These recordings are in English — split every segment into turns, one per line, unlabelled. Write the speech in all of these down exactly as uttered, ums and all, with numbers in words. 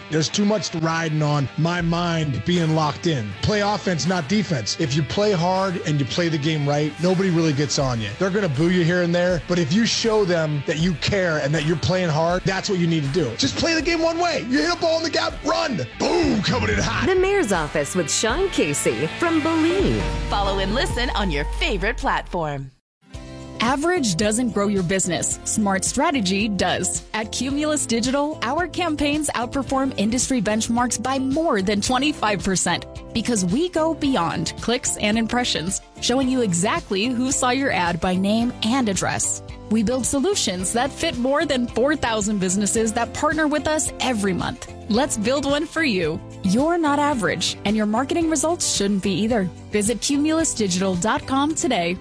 There's too much riding on my mind being locked in. Play offense, not defense. If you play hard and you play the game right, nobody really gets on you. They're going to boo you here and there, but if you show them that you care and that you're playing hard, that's what you need to do. Just play the game one way. You hit a ball in the gap, run. Boom, coming in hot.
The Mayor's Office with Sean Casey from Believe.
Follow and listen on your favorite platform.
Average doesn't grow your business. Smart strategy does. At Cumulus Digital, our campaigns outperform industry benchmarks by more than twenty-five percent because we go beyond clicks and impressions, showing you exactly who saw your ad by name and address. We build solutions that fit more than four thousand businesses that partner with us every month. Let's build one for you. You're not average, and your marketing results shouldn't be either. Visit cumulus digital dot com today.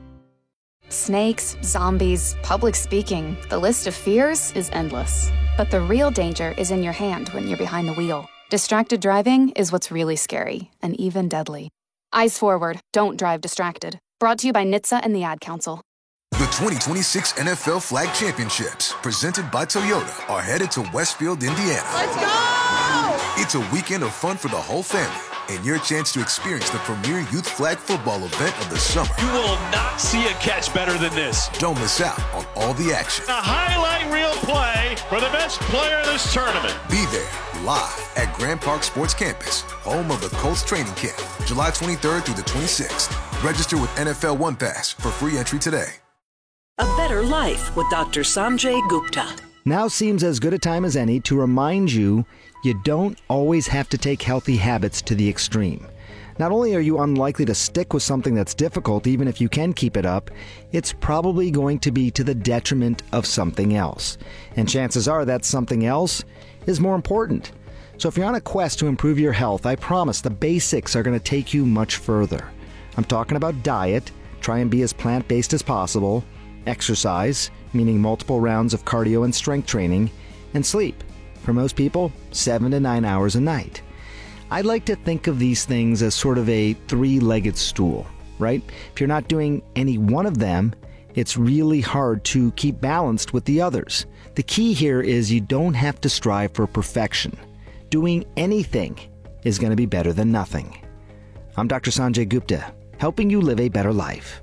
Snakes, zombies, public speaking, the list of fears is endless. But the real danger is in your hand when you're behind the wheel. Distracted driving is what's really scary and even deadly. Eyes forward, don't drive distracted. Brought to you by N H T S A and the Ad Council.
The twenty twenty-six N F L Flag Championships, presented by Toyota, are headed to Westfield, Indiana.
Let's go!
It's a weekend of fun for the whole family, and your chance to experience the premier youth flag football event of the summer.
You will not see a catch better than this.
Don't miss out on all the action.
A highlight reel play for the best player in this tournament.
Be there, live at Grand Park Sports Campus, home of the Colts training camp, July twenty-third through the twenty-sixth. Register with N F L One Pass for free entry today.
A better life with Doctor Sanjay Gupta.
Now seems as good a time as any to remind you you don't always have to take healthy habits to the extreme. Not only are you unlikely to stick with something that's difficult, even if you can keep it up, it's probably going to be to the detriment of something else. And chances are that something else is more important. So if you're on a quest to improve your health, I promise the basics are going to take you much further. I'm talking about diet, try and be as plant-based as possible, exercise, meaning multiple rounds of cardio and strength training, and sleep. For most people, seven to nine hours a night. I like to think of these things as sort of a three-legged stool, right? If you're not doing any one of them, it's really hard to keep balanced with the others. The key here is you don't have to strive for perfection. Doing anything is going to be better than nothing. I'm Doctor Sanjay Gupta, helping you live a better life.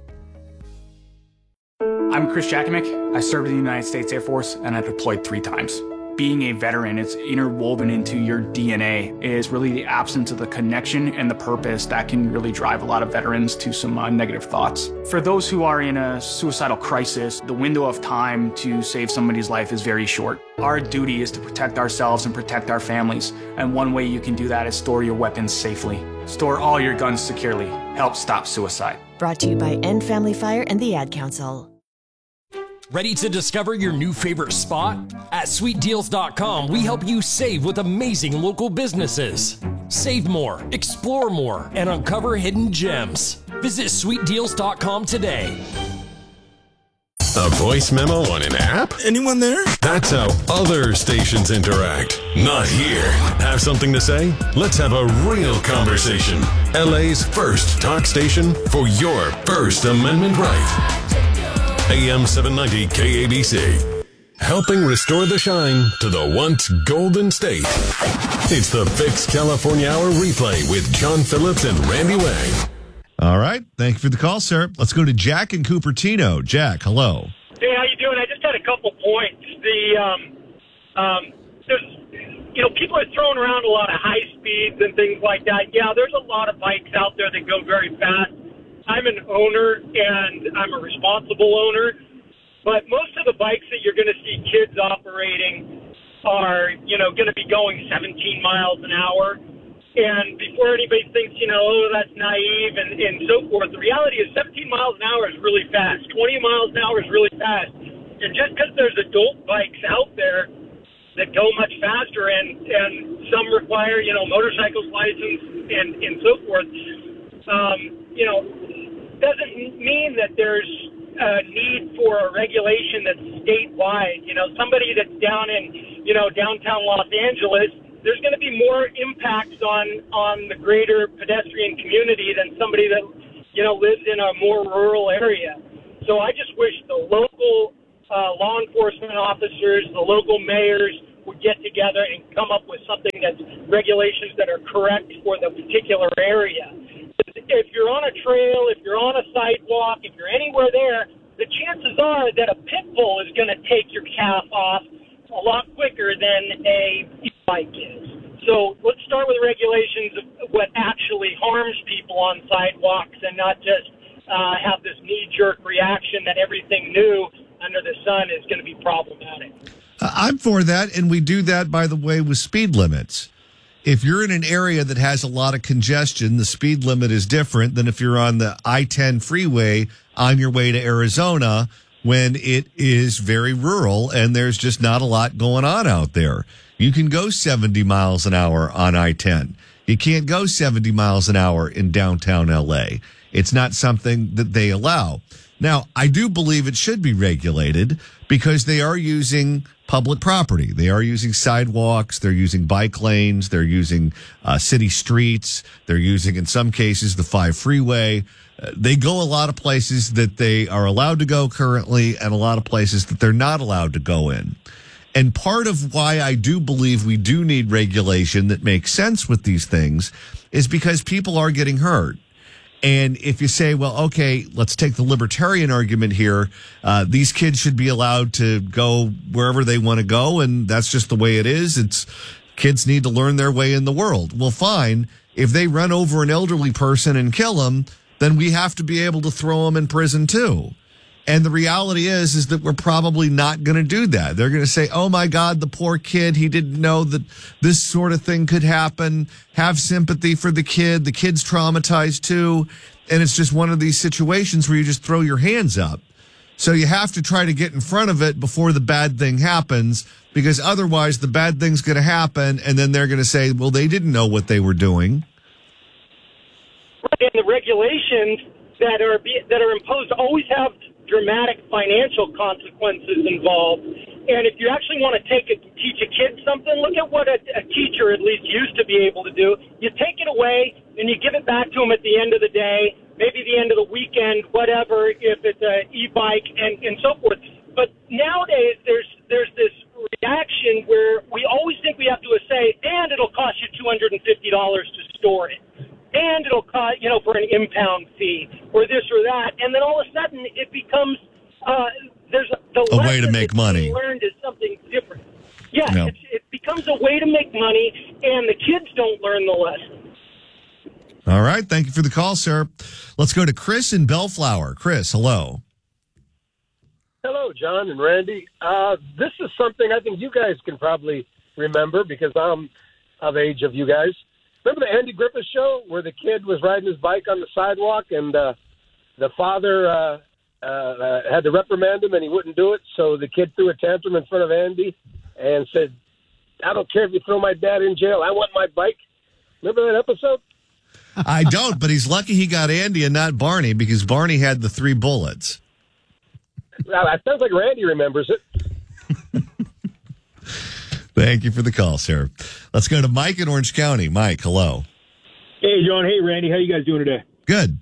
I'm Chris Jakimick. I served in the United States Air Force and I deployed three times. Being a veteran, it's interwoven into your D N A, is really the absence of the connection and the purpose that can really drive a lot of veterans to some uh, negative thoughts. For those who are in a suicidal crisis, the window of time to save somebody's life is very short. Our duty is to protect ourselves and protect our families, and one way you can do that is store your weapons safely. Store all your guns securely. Help stop suicide.
Brought to you by End Family Fire and the Ad Council.
Ready to discover your new favorite spot? At sweet deals dot com, we help you save with amazing local businesses. Save more, explore more, and uncover hidden gems. Visit sweet deals dot com today.
A voice memo on an app?
Anyone there?
That's how other stations interact. Not here. Have something to say? Let's have a real conversation. L A's first talk station for your First Amendment right. A M seven ninety K A B C. Helping restore the shine to the once golden state. It's the Fix California Hour replay with John Phillips and Randy Wang.
All right. Thank you for the call, sir. Let's go to Jack in Cupertino. Jack, hello.
Hey, how you doing? I just had a couple points. The um, um, there's, you know, people are throwing around a lot of high speeds and things like that. Yeah, there's a lot of bikes out there that go very fast. I'm an owner, and I'm a responsible owner, but most of the bikes that you're going to see kids operating are, you know, going to be going seventeen miles an hour. And before anybody thinks, you know, oh, that's naive and, and so forth, the reality is seventeen miles an hour is really fast. twenty miles an hour is really fast. And just because there's adult bikes out there that go much faster and, and some require, you know, motorcycles license and, and so forth, um, you know, doesn't mean that there's a need for a regulation that's statewide. You know, somebody that's down in, you know, downtown Los Angeles, there's going to be more impacts on, on the greater pedestrian community than somebody that, you know, lives in a more rural area. So I just wish the local uh, law enforcement officers, the local mayors would get together and come up with something that's regulations that are correct for the particular area. If you're on a trail, if you're on a sidewalk, if you're anywhere there, the chances are that a pit bull is going to take your calf off a lot quicker than a e-bike is. So let's start with regulations of what actually harms people on sidewalks and not just uh, have this knee-jerk reaction that everything new under the sun is going to be problematic.
I'm for that, and we do that, by the way, with speed limits. If you're in an area that has a lot of congestion, the speed limit is different than if you're on the I ten freeway on your way to Arizona when it is very rural and there's just not a lot going on out there. You can go seventy miles an hour on I ten. You can't go seventy miles an hour in downtown L A. It's not something that they allow. Now, I do believe it should be regulated because they are using public property. They are using sidewalks. They're using bike lanes. They're using uh, city streets. They're using, in some cases, the five freeway. Uh, they go a lot of places that they are allowed to go currently and a lot of places that they're not allowed to go in. And part of why I do believe we do need regulation that makes sense with these things is because people are getting hurt. And if you say, well, okay, let's take the libertarian argument here. Uh, these kids should be allowed to go wherever they want to go, and that's just the way it is. It's kids need to learn their way in the world. Well, fine. If they run over an elderly person and kill them, then we have to be able to throw them in prison too. And the reality is, is that we're probably not going to do that. They're going to say, oh, my God, the poor kid, he didn't know that this sort of thing could happen. Have sympathy for the kid. The kid's traumatized, too. And it's just one of these situations where you just throw your hands up. So you have to try to get in front of it before the bad thing happens, because otherwise the bad thing's going to happen. And then they're going to say, well, they didn't know what they were doing.
Right, and the regulations that are be, that are imposed always have dramatic financial consequences involved. And if you actually want to take a, teach a kid something, look at what a, a teacher at least used to be able to do. You take it away and you give it back to them at the end of the day, maybe the end of the weekend, whatever, if it's an e-bike and, and so forth. But nowadays there's there's this reaction where we always think we have to say, and it'll cost you two hundred fifty dollars to store it. And it'll cost, you know, for an impound fee or this or that. And then all of a sudden it becomes, uh, there's a, the
a way to make money.
Learned is something different. Yeah,
no.
it's, it becomes a way to make money, and the kids don't learn the lesson.
All right. Thank you for the call, sir. Let's go to Chris in Bellflower. Chris, hello.
Hello, John and Randy. Uh, this is something I think you guys can probably remember because I'm of age of you guys. Remember the Andy Griffith show where the kid was riding his bike on the sidewalk and uh, the father uh, uh, had to reprimand him and he wouldn't do it, so the kid threw a tantrum in front of Andy and said, I don't care if you throw my dad in jail, I want my bike. Remember that episode?
I don't, but he's lucky he got Andy and not Barney because Barney had the three bullets.
Well, that sounds like Randy remembers it.
Thank you for the call, sir. Let's go to Mike in Orange County. Mike, hello.
Hey, John. Hey, Randy. How you guys doing today?
Good.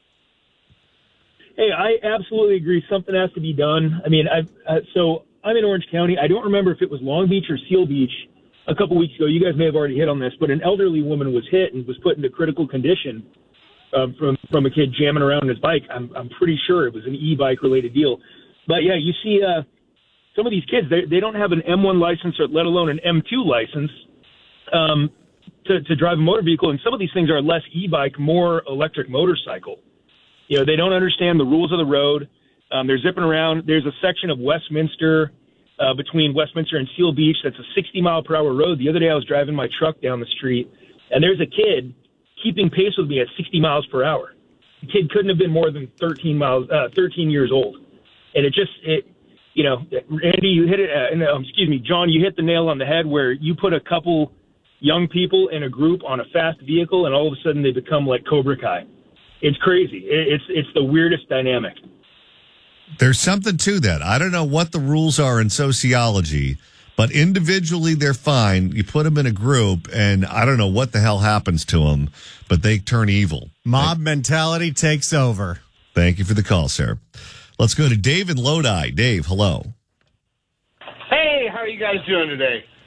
Hey, I absolutely agree. Something has to be done. I mean, I uh, so I'm in Orange County. I don't remember if it was Long Beach or Seal Beach a couple weeks ago. You guys may have already hit on this, but an elderly woman was hit and was put into critical condition uh, from from a kid jamming around on his bike. I'm I'm pretty sure it was an e-bike related deal. But yeah, you see. Uh, Some of these kids, they, they don't have an M one license or let alone an M two license um, to, to drive a motor vehicle. And some of these things are less e-bike, more electric motorcycle. You know, they don't understand the rules of the road. Um, they're zipping around. There's a section of Westminster uh, between Westminster and Seal Beach that's a sixty mile per hour road. The other day I was driving my truck down the street, and there's a kid keeping pace with me at sixty miles per hour. The kid couldn't have been more than thirteen miles, uh, thirteen years old. And it just, it, you know, Randy, you hit it, uh, no, excuse me, John, you hit the nail on the head where you put a couple young people in a group on a fast vehicle and all of a sudden they become like Cobra Kai. It's crazy. It's, it's the weirdest dynamic.
There's something to that. I don't know what the rules are in sociology, but individually they're fine. You put them in a group and I don't know what the hell happens to them, but they turn evil.
Mob
Thank-
mentality takes over.
Thank you for the call, sir. Let's go to Dave in Lodi. Dave, hello.
Hey, how are you guys doing today?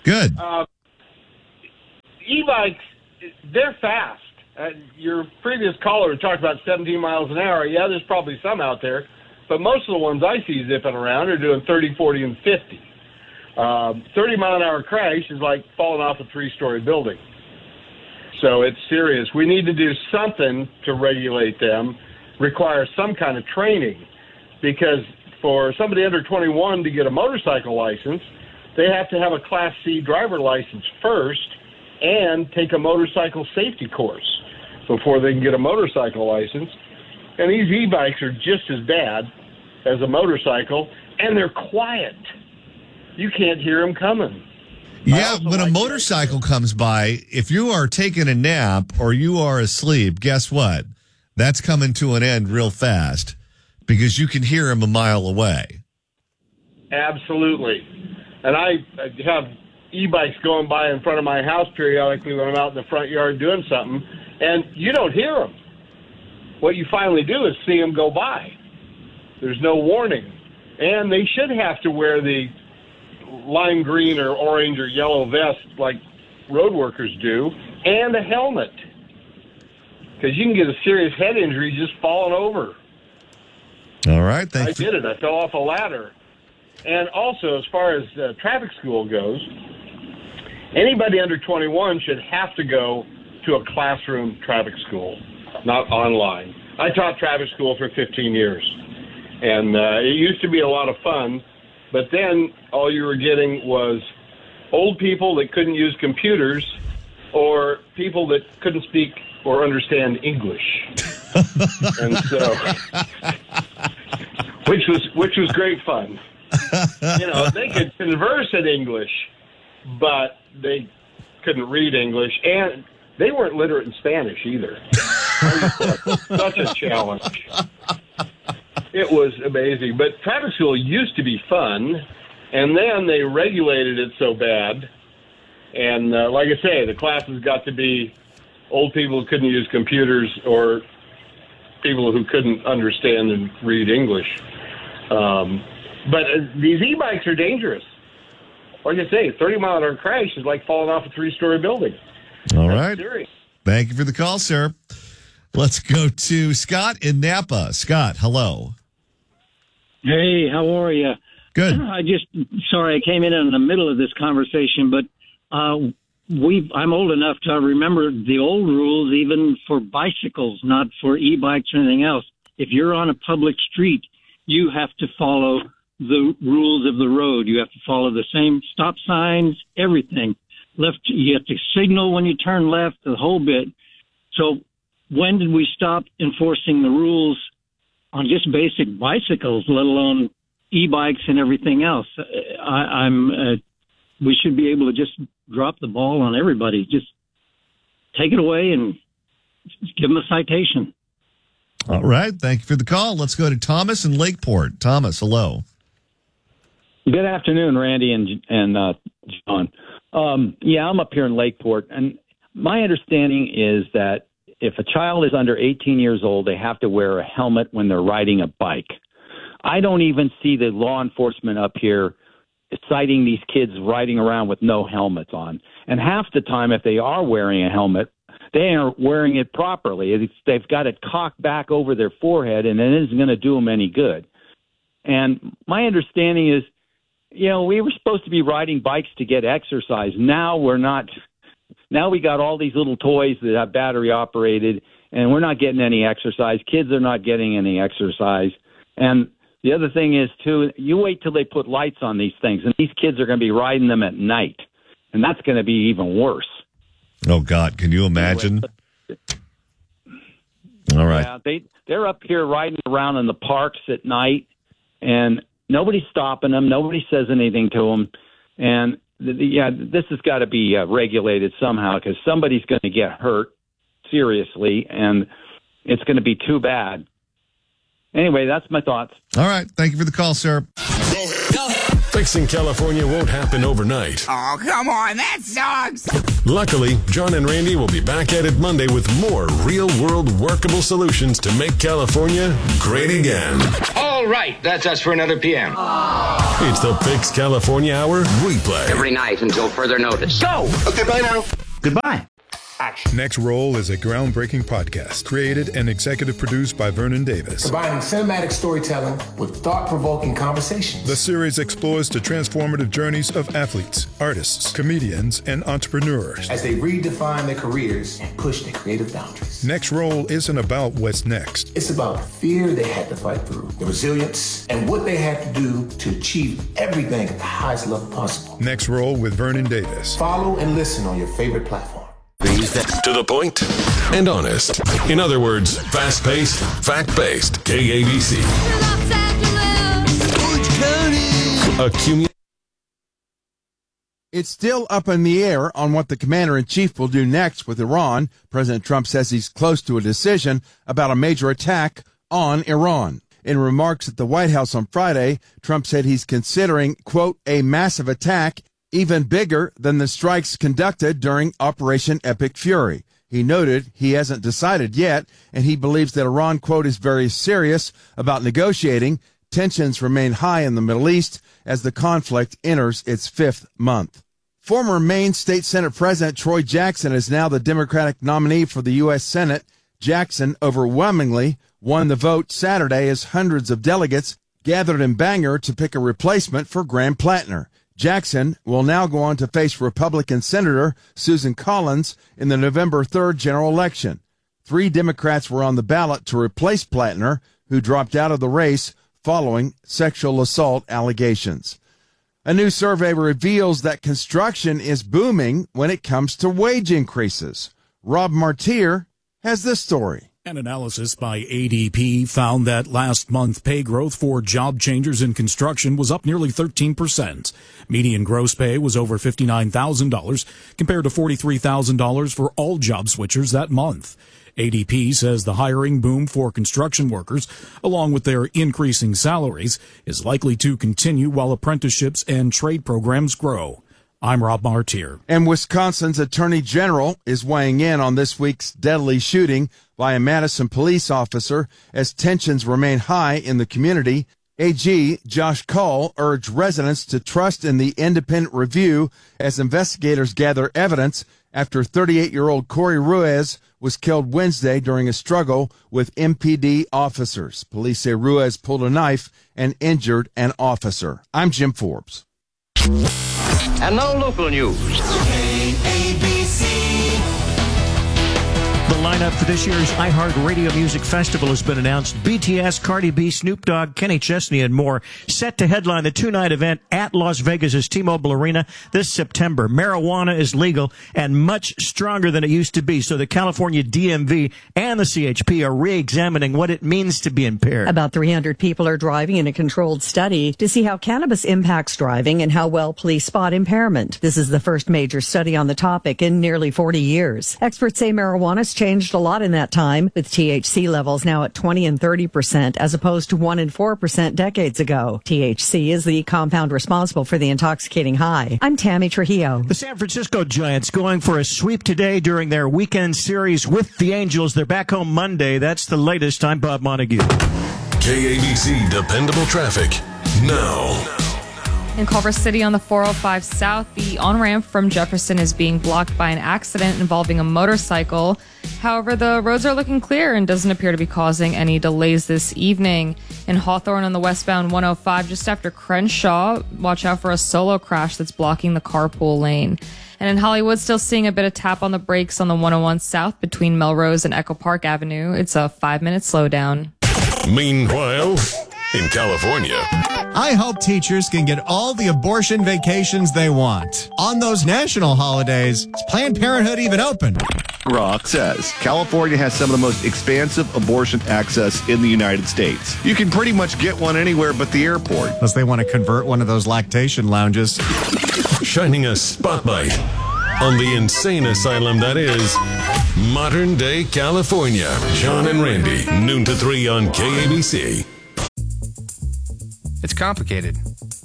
Good.
Uh, e-bikes, they're fast. Uh, your previous caller talked about seventeen miles an hour. Yeah, there's probably some out there, but most of the ones I see zipping around are doing thirty, forty, and fifty. Um, thirty mile an hour crash is like falling off a three-story building. So it's serious. We need to do something to regulate them, require some kind of training, because for somebody under twenty-one to get a motorcycle license, they have to have a Class C driver license first and take a motorcycle safety course before they can get a motorcycle license. And these e-bikes are just as bad as a motorcycle, and they're quiet. You can't hear them coming.
Yeah, when like a motorcycle that. comes by, if you are taking a nap or you are asleep, guess what? That's coming to an end real fast because you can hear them a mile away.
Absolutely. And I have e-bikes going by in front of my house periodically when I'm out in the front yard doing something, and you don't hear them. What you finally do is see them go by. There's no warning. And they should have to wear the lime green or orange or yellow vest like road workers do, and a helmet. Because you can get a serious head injury just falling over.
All right. Thank
I
you.
did it. I fell off a ladder. And also, as far as uh, traffic school goes, anybody under twenty-one should have to go to a classroom traffic school, not online. I taught traffic school for fifteen years, and uh, it used to be a lot of fun, but then all you were getting was old people that couldn't use computers or people that couldn't speak or understand English. And so, which was which was great fun. You know, they could converse in English, but they couldn't read English, and they weren't literate in Spanish either. Such a challenge. It was amazing. But traffic school used to be fun, and then they regulated it so bad. And uh, like I say, the classes got to be old people who couldn't use computers or people who couldn't understand and read English. Um, but uh, these e-bikes are dangerous. Like I say, thirty mile an hour crash is like falling off a three-story building.
All
That's
right.
serious.
Thank you for the call, sir. Let's go to Scott in Napa. Scott, hello.
Hey, how are you?
Good.
I just, sorry, I came in in the middle of this conversation, but uh, we I'm old enough to remember the old rules, even for bicycles, not for e-bikes or anything else. If you're on a public street, you have to follow the rules of the road. You have to follow the same stop signs, everything. Left, you have to signal when you turn left, the whole bit. So when did we stop enforcing the rules on just basic bicycles, let alone e-bikes and everything else? I, I'm. Uh, we should be able to just drop the ball on everybody. Just take it away and give them a citation.
All right. Thank you for the call. Let's go to Thomas in Lakeport. Thomas, hello.
Good afternoon, Randy and and uh, John. Um, yeah, I'm up here in Lakeport, and my understanding is that if a child is under eighteen years old, they have to wear a helmet when they're riding a bike. I don't even see the law enforcement up here citing these kids riding around with no helmets on. And half the time, if they are wearing a helmet, they aren't wearing it properly. It's, they've got it cocked back over their forehead, and it isn't going to do them any good. And my understanding is, you know, we were supposed to be riding bikes to get exercise. Now we're not. Now we got all these little toys that have battery operated, and we're not getting any exercise. Kids are not getting any exercise. And the other thing is, too, you wait till they put lights on these things, and these kids are going to be riding them at night, and that's going to be even worse.
Oh, God, can you imagine? All right.
Yeah, they, they're up here riding around in the parks at night, and nobody's stopping them. Nobody says anything to them. And, the, the, yeah, this has got to be uh, regulated somehow because somebody's going to get hurt seriously, and it's going to be too bad. Anyway, that's my thoughts.
All right. Thank you for the call, sir.
Go ahead. Fixing California won't happen overnight.
Oh, come on, that sucks!
Luckily, John and Randy will be back at it Monday with more real-world workable solutions to make California great again.
All right, that's us for another P M.
Aww. It's the Fix California Hour replay.
Every night until further notice. Go!
Okay, bye now.
Goodbye.
Next Roll is a groundbreaking podcast created and executive produced by Vernon Davis.
Combining cinematic storytelling with thought-provoking conversations.
The series explores the transformative journeys of athletes, artists, comedians, and entrepreneurs
as they redefine their careers and push their creative boundaries.
Next Roll isn't about what's next.
It's about the fear they had to fight through, the resilience, and what they had to do to achieve everything at the highest level possible.
Next Roll with Vernon Davis.
Follow and listen on your favorite platform.
To the point and honest. In other words, fast-paced, fact-based. K A B C. Los Angeles. Orange County. Accumul-
It's still up in the air on what the commander-in-chief will do next with Iran. President Trump says he's close to a decision about a major attack on Iran. In remarks at the White House on Friday, Trump said he's considering, quote, a massive attack even bigger than the strikes conducted during Operation Epic Fury. He noted he hasn't decided yet, and he believes that Iran, quote, is very serious about negotiating. Tensions remain high in the Middle East as the conflict enters its fifth month. Former Maine State Senate President Troy Jackson is now the Democratic nominee for the U S Senate. Jackson overwhelmingly won the vote Saturday as hundreds of delegates gathered in Bangor to pick a replacement for Graham Plattner. Jackson will now go on to face Republican Senator Susan Collins in the November third general election. Three Democrats were on the ballot to replace Plattner, who dropped out of the race following sexual assault allegations. A new survey reveals that construction is booming when it comes to wage increases. Rob Martier has this story.
An analysis by A D P found that last month pay growth for job changers in construction was up nearly thirteen percent. Median gross pay was over fifty-nine thousand dollars compared to forty-three thousand dollars for all job switchers that month. A D P says the hiring boom for construction workers, along with their increasing salaries, is likely to continue while apprenticeships and trade programs grow. I'm Rob Martier.
And Wisconsin's Attorney General is weighing in on this week's deadly shooting by a Madison police officer as tensions remain high in the community. A G Josh Cull urged residents to trust in the independent review as investigators gather evidence after thirty-eight-year-old Corey Ruiz was killed Wednesday during a struggle with M P D officers. Police say Ruiz pulled a knife and injured an officer. I'm Jim Forbes.
And now local news.
K A B C. The lineup for this year's iHeartRadio Music Festival has been announced. B T S, Cardi B, Snoop Dogg, Kenny Chesney, and more set to headline the two-night event at Las Vegas' T-Mobile Arena this September. Marijuana is legal and much stronger than it used to be, so the California D M V and the C H P are re-examining what it means to be impaired.
About three hundred people are driving in a controlled study to see how cannabis impacts driving and how well police spot impairment. This is the first major study on the topic in nearly forty years. Experts say marijuana's changed a lot in that time, with T H C levels now at twenty and thirty percent as opposed to one and four percent decades ago. T H C is the compound responsible for the intoxicating high. I'm Tammy Trujillo.
The San Francisco Giants going for a sweep today during their weekend series with the Angels. They're back home Monday. That's the latest. I'm Bob Montague.
K A B C Dependable Traffic now.
In Culver City on the four oh five South, the on-ramp from Jefferson is being blocked by an accident involving a motorcycle. However, the roads are looking clear and doesn't appear to be causing any delays this evening. In Hawthorne on the westbound one oh five, just after Crenshaw, watch out for a solo crash that's blocking the carpool lane. And in Hollywood, still seeing a bit of tap on the brakes on the one oh one South between Melrose and Echo Park Avenue. It's a five-minute slowdown.
Meanwhile, in California,
I hope teachers can get all the abortion vacations they want. On those national holidays, is Planned Parenthood even open?
Rock says California has some of the most expansive abortion access in the United States. You can pretty much get one anywhere but the airport.
Unless they want to convert one of those lactation lounges.
Shining a spotlight on the insane asylum that is modern day California. John and Randy, noon to three on K A B C.
It's complicated.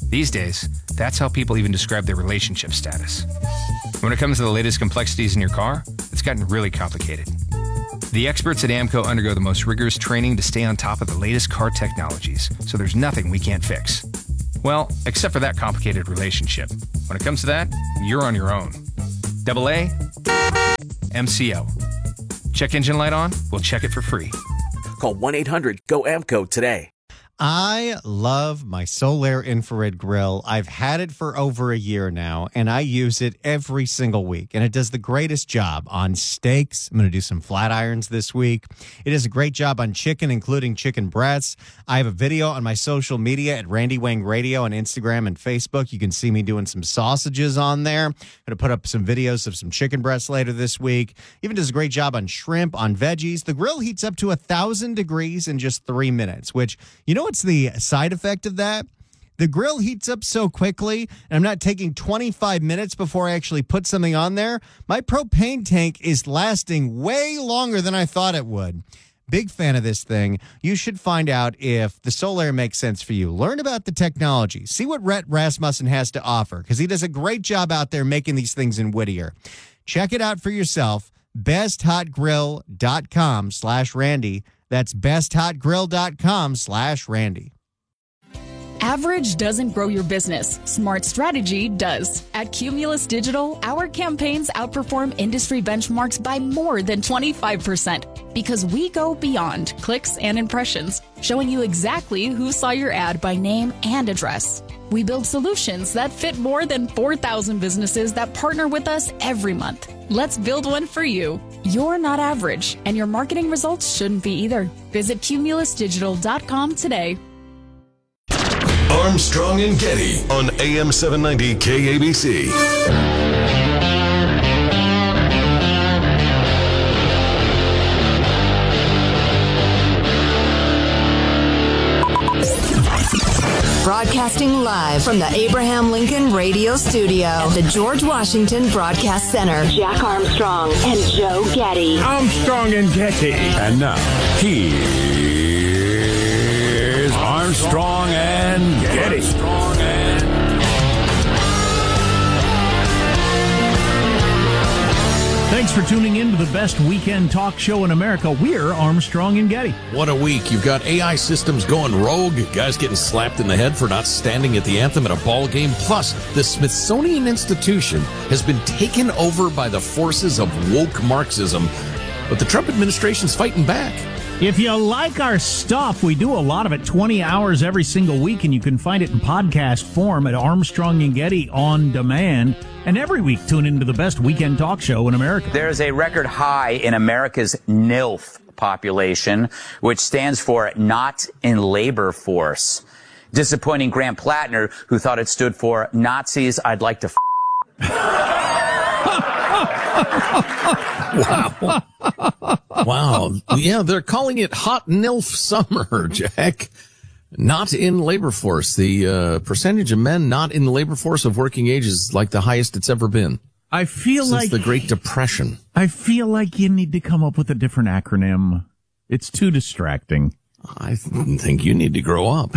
These days, that's how people even describe their relationship status. When it comes to the latest complexities in your car, it's gotten really complicated. The experts at AAMCO undergo the most rigorous training to stay on top of the latest car technologies, so there's nothing we can't fix. Well, except for that complicated relationship. When it comes to that, you're on your own. Double A, M C O. Check engine light on? We'll check it for free.
Call one eight hundred G O A M C O today.
I love my Solaire infrared grill. I've had it for over a year now, and I use it every single week. And it does the greatest job on steaks. I'm going to do some flat irons this week. It does a great job on chicken, including chicken breasts. I have a video on my social media at Randy Wang Radio on Instagram and Facebook. You can see me doing some sausages on there. I'm going to put up some videos of some chicken breasts later this week. Even does a great job on shrimp, on veggies. The grill heats up to one thousand degrees in just three minutes, which, you know, what's the side effect of that? The grill heats up so quickly, and I'm not taking twenty-five minutes before I actually put something on there. My propane tank is lasting way longer than I thought it would. Big fan of this thing. You should find out if the Solaire makes sense for you. Learn about the technology. See what Rhett Rasmussen has to offer, because he does a great job out there making these things in Whittier. Check it out for yourself. best hot grill dot com slash Randy. That's best hot grill dot com slash Randy.
Average doesn't grow your business. Smart strategy does. At Cumulus Digital, our campaigns outperform industry benchmarks by more than twenty-five percent because we go beyond clicks and impressions, showing you exactly who saw your ad by name and address. We build solutions that fit more than four thousand businesses that partner with us every month. Let's build one for you. You're not average, and your marketing results shouldn't be either. Visit cumulus digital dot com today.
Armstrong and Getty on A M seven ninety K A B C.
Broadcasting live from the Abraham Lincoln Radio Studio at the George Washington Broadcast Center. Jack Armstrong and Joe Getty.
Armstrong and Getty. And now, here's Armstrong and Getty. Armstrong and
Thanks for tuning in to the best weekend talk show in America. We're Armstrong and Getty.
What a week. You've got A I systems going rogue, guys getting slapped in the head for not standing at the anthem at a ball game. Plus, the Smithsonian Institution has been taken over by the forces of woke Marxism, but the Trump administration's fighting back.
If you like our stuff, we do a lot of it twenty hours every single week, and you can find it in podcast form at Armstrong and Getty On Demand. And every week, tune into the best weekend talk show in America.
There's a record high in America's NILF population, which stands for Not in Labor Force. Disappointing Graham Plattner, who thought it stood for Nazis I'd like to f***.
Wow. Wow. Yeah, they're calling it Hot NILF Summer, Jack. Not in labor force. The uh, percentage of men not in the labor force of working age is like the highest it's ever been.
I feel
since
like
the Great Depression.
I feel like you need to come up with a different acronym. It's too distracting.
I th- think you need to grow up.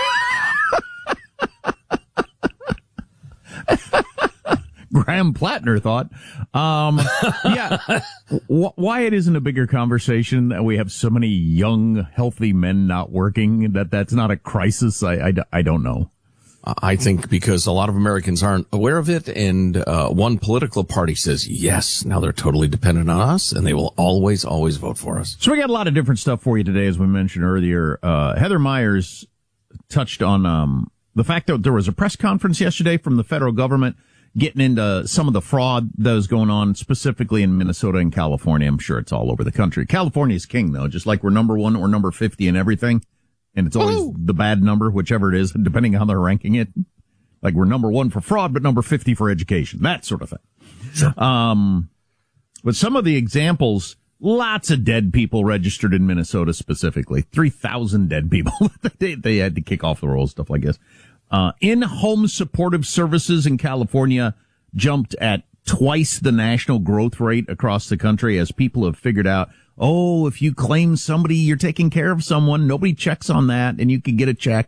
Graham Plattner thought. Um, yeah, w- why it isn't a bigger conversation that we have so many young, healthy men not working, that that's not a crisis, I, I, I don't know.
I think because a lot of Americans aren't aware of it, and uh, one political party says, yes, now they're totally dependent on us, and they will always, always vote for us.
So we got a lot of different stuff for you today, as we mentioned earlier. Uh, Heather Myers touched on um, the fact that there was a press conference yesterday from the federal government getting into some of the fraud that is going on specifically in Minnesota and California. I'm sure it's all over the country. California's king, though, just like we're number one or number fifty in everything. And it's always Woo! the bad number, whichever it is, depending on how they're ranking it. Like we're number one for fraud, but number fifty for education, that sort of thing.
Sure.
Um, but some of the examples, lots of dead people registered in Minnesota specifically. three thousand dead people. they, they had to kick off the rolls, stuff like this. Uh, in-home supportive services in California jumped at twice the national growth rate across the country as people have figured out, oh, if you claim somebody, you're taking care of someone, nobody checks on that, and you can get a check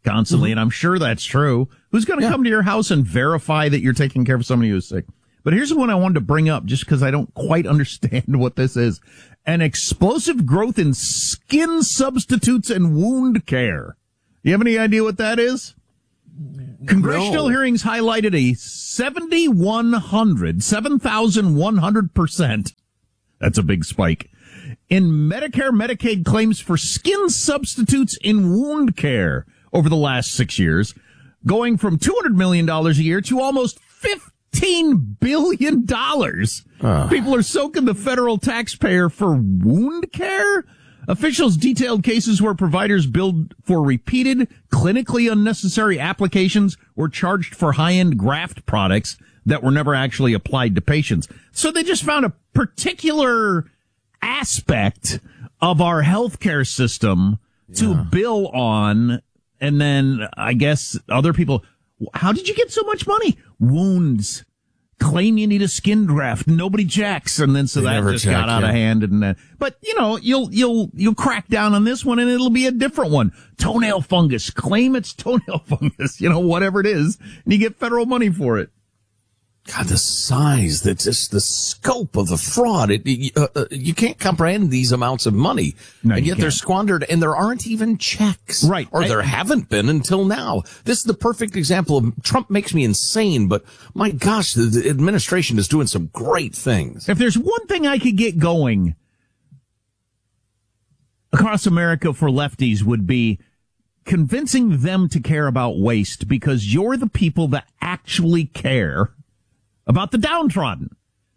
constantly,
Mm-hmm.
and I'm sure that's true. Who's going to
Yeah.
come to your house and verify that you're taking care of somebody who's sick? But here's the one I wanted to bring up just because I don't quite understand what this is. An explosive growth in skin substitutes and wound care. Do you have any idea what that is? Congressional
No.
hearings highlighted a seventy-one hundred, seven thousand one hundred percent. That's a big spike. In Medicare, Medicaid claims for skin substitutes in wound care over the last six years, going from two hundred million dollars a year to almost fifteen billion dollars.
Uh.
People are soaking the federal taxpayer for wound care? Officials detailed cases where providers billed for repeated, clinically unnecessary applications or charged for high-end graft products that were never actually applied to patients. So they just found a particular aspect of our healthcare system to
Yeah.
bill on, and then I guess other people, how did you get so much money? Wounds. Claim you need a skin graft. Nobody checks. And then so
They
that
never
just
check,
got out
yeah.
of hand. And uh, but you know, you'll, you'll, you'll crack down on this one and it'll be a different one. Toenail fungus. Claim it's toenail fungus, you know, whatever it is. And you get federal money for it.
God, the size, the just the scope of the fraud. It, it, uh, uh, you can't comprehend these amounts of money,
No,
and
you
yet they're
can't.
squandered, and there aren't even checks,
Right.
Or
I-
there haven't been until now. This is the perfect example of Trump makes me insane, but my gosh, the, the administration is doing some great things.
If there's one thing I could get going across America for lefties would be convincing them to care about waste, because you're the people that actually care about the downtrodden.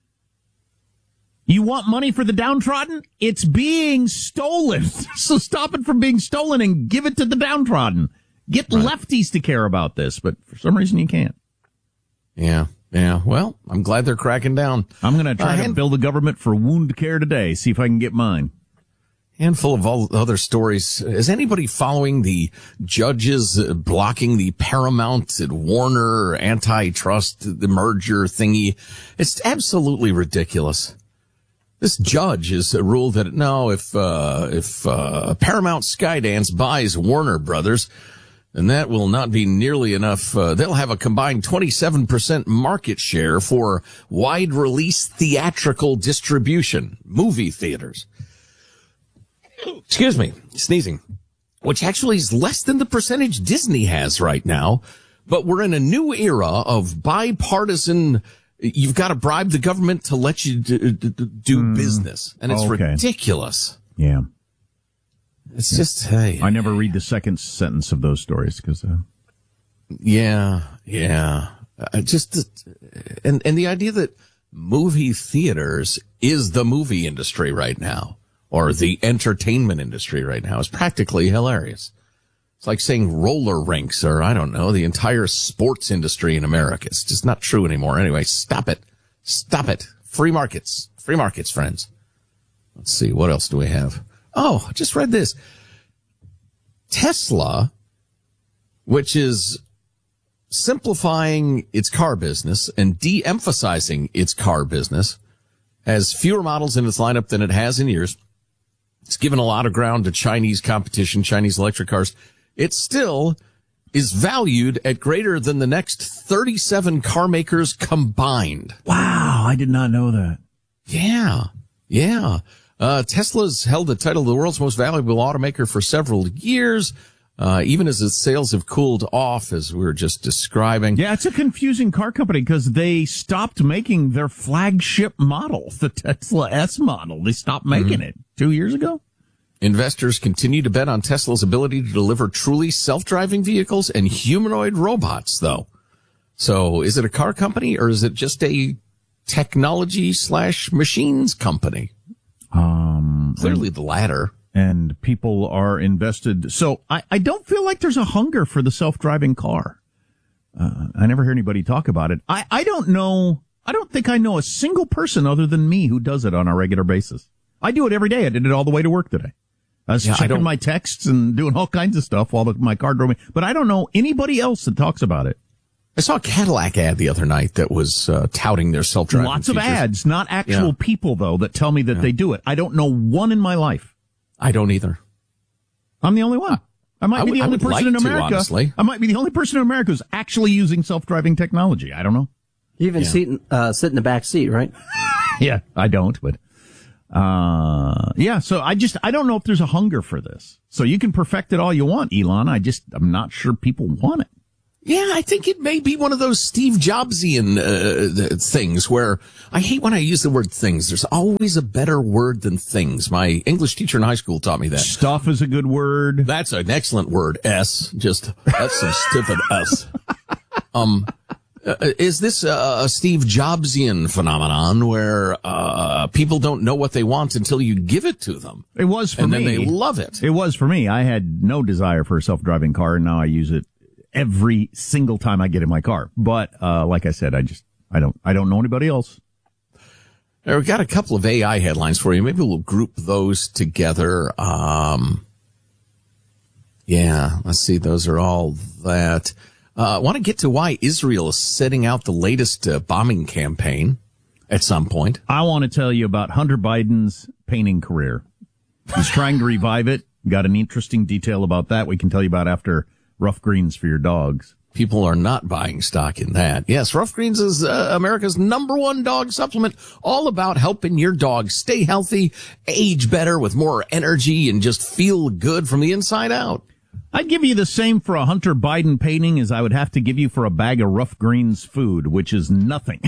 You want money for the downtrodden? It's being stolen. So stop it from being stolen and give it to the downtrodden. Get
Right.
lefties to care about this, but for some reason you can't.
Yeah, yeah. Well, I'm glad they're cracking down.
I'm going to try
A
to
hand-
build a government for wound care today, see if I can get mine.
Handful of all other stories. Is anybody following the judges uh, blocking the Paramount and Warner antitrust, the merger thingy? It's absolutely ridiculous. This judge has ruled that no, if uh, if uh, Paramount Skydance buys Warner Brothers, then that will not be nearly enough. Uh, they'll have a combined twenty-seven percent market share for wide release theatrical distribution, movie theaters. Excuse me, sneezing, which actually is less than the percentage Disney has right now. But we're in a new era of bipartisan. You've got to bribe the government to let you do, do, do mm. business. And it's
Okay.
ridiculous.
Yeah.
It's just, hey.
I never read the second sentence of those stories because, uh...
yeah, yeah. Uh, just, uh, and, and the idea that movie theaters is the movie industry right now, or the entertainment industry right now, is practically hilarious. It's like saying roller rinks, or I don't know, the entire sports industry in America. It's just not true anymore. Anyway, stop it. Stop it. Free markets. Free markets, friends. Let's see. What else do we have? Oh, I just read this. Tesla, which is simplifying its car business and de-emphasizing its car business, has fewer models in its lineup than it has in years. It's given a lot of ground to Chinese competition, Chinese electric cars. It still is valued at greater than the next thirty-seven car makers combined.
Wow, I did not know that.
Yeah, yeah. Uh, Tesla's held the title of the world's most valuable automaker for several years, uh, even as its sales have cooled off, as we were just describing.
Yeah, it's a confusing car company because they stopped making their flagship model, the Tesla S model. They stopped making mm-hmm. it two years ago.
Investors continue to bet on Tesla's ability to deliver truly self-driving vehicles and humanoid robots, though. So is it a car company or is it just a technology slash machines company?
Um,
Clearly
and,
the latter.
And people are invested. So I, I don't feel like there's a hunger for the self-driving car. Uh, I never hear anybody talk about it. I, I don't know. I don't think I know a single person other than me who does it on a regular basis. I do it every day. I did it all the way to work today. I was
Yeah, I
checking
don't-
my texts and doing all kinds of stuff while the, my car drove me. But I don't know anybody else that talks about it.
I saw a Cadillac ad the other night that was uh, touting their self-driving
Lots of
features.
ads, not actual
Yeah.
people, though, that tell me that
Yeah.
they do it. I don't know one in my life.
I don't either.
I'm the only one. I might
I
be
would-
the
I
only
would
person
like
in
to,
America.
honestly.
I might be the only person in America who's actually using self-driving technology. I don't know.
You even
Yeah.
sit, in, uh, sit in the back seat, right?
Yeah, I don't, but uh yeah, so I just I don't know if there's a hunger for this. So you can perfect it all you want, Elon. I just I'm not sure people want it.
Yeah, I think it may be one of those Steve Jobsian uh, things where I hate when I use the word things. There's always a better word than things. My English teacher in high school taught me that.
Stuff is a good word.
That's an excellent word. S. Just, that's some stupid S. Um, uh, is this a, a Steve Jobsian phenomenon where uh people don't know what they want until you give it to them?
It was for
and
me.
And then they love it.
It was for me. I had no desire for a self-driving car, and now I use it every single time I get in my car. But uh like I said, I just I don't I don't know anybody else.
We've got a couple of A I headlines for you. Maybe we'll group those together. Um, yeah, let's see. Those are all that. Uh, I want to get to why Israel is setting out the latest uh, bombing campaign at some point.
I want to tell you about Hunter Biden's painting career. He's trying to revive it. Got an interesting detail about that we can tell you about after Rough Greens for your dogs.
People are not buying stock in that. Yes, Rough Greens is uh, America's number one dog supplement, all about helping your dog stay healthy, age better with more energy, and just feel good from the inside out.
I'd give you the same for a Hunter Biden painting as I would have to give you for a bag of Rough Greens food, which is nothing.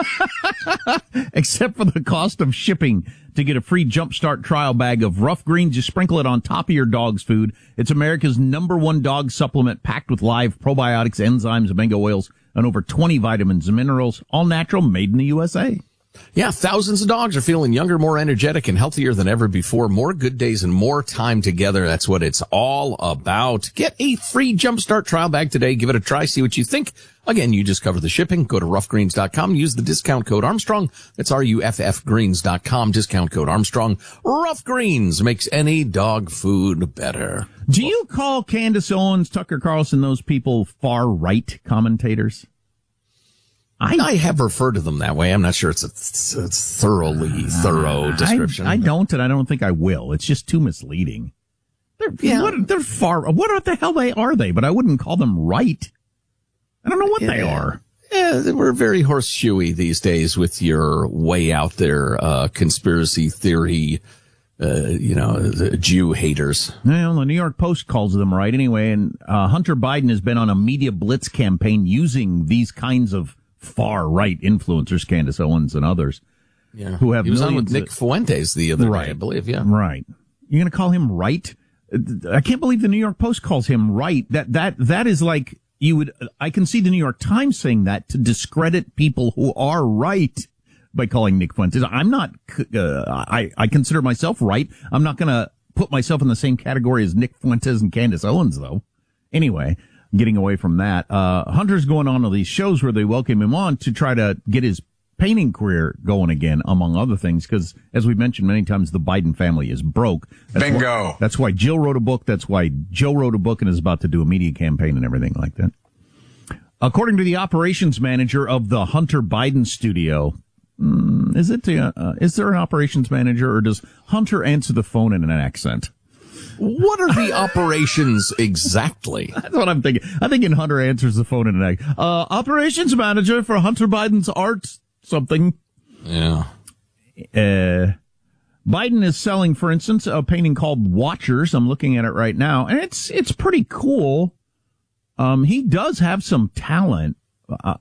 Except for the cost of shipping. To get a free Jumpstart trial bag of Rough Greens, you sprinkle it on top of your dog's food. It's America's number one dog supplement packed with live probiotics, enzymes, omega oils, and over twenty vitamins and minerals, all natural, made in the U S A.
Yeah, thousands of dogs are feeling younger, more energetic, and healthier than ever before. More good days and more time together. That's what it's all about. Get a free Jumpstart trial bag today. Give it a try. See what you think. Again, you just cover the shipping. Go to rough greens dot com. Use the discount code Armstrong. That's R U F F greens dot com. Discount code Armstrong. Rough Greens makes any dog food better.
Do you call Candace Owens, Tucker Carlson, those people far-right commentators?
I, I have referred to them that way. I'm not sure it's a, it's a thoroughly thorough description.
I, I don't, and I don't think I will. It's just too misleading. They're, yeah. what, they're far, what the hell they are they? But I wouldn't call them right. I don't know what yeah. they are.
Yeah, we're very horseshoey these days with your way out there, uh, conspiracy theory, uh, you know, the Jew haters.
Well, the New York Post calls them right anyway. And, uh, Hunter Biden has been on a media blitz campaign using these kinds of far-right influencers, Candace Owens and others,
yeah.
who have
he was on with
of,
Nick Fuentes the other
right,
day, I believe. Yeah,
right. You're going to call him right? I can't believe the New York Post calls him right. That that that is like you would. I can see the New York Times saying that to discredit people who are right by calling Nick Fuentes. I'm not. Uh, I I consider myself right. I'm not going to put myself in the same category as Nick Fuentes and Candace Owens, though. Anyway. Getting away from that, uh, Hunter's going on to these shows where they welcome him on to try to get his painting career going again, among other things, because as we've mentioned many times, the Biden family is broke. That's
Bingo.
Why, that's why Jill wrote a book. That's why Joe wrote a book and is about to do a media campaign and everything like that. According to the operations manager of the Hunter Biden studio, mm, is it, uh, is there an operations manager, or does Hunter answer the phone in an accent?
What are the operations exactly?
That's what I'm thinking. I'm thinking Hunter answers the phone in an egg. Uh, operations manager for Hunter Biden's art something.
Yeah.
Uh, Biden is selling, for instance, a painting called Watchers. I'm looking at it right now, and it's it's pretty cool. Um, he does have some talent. Uh,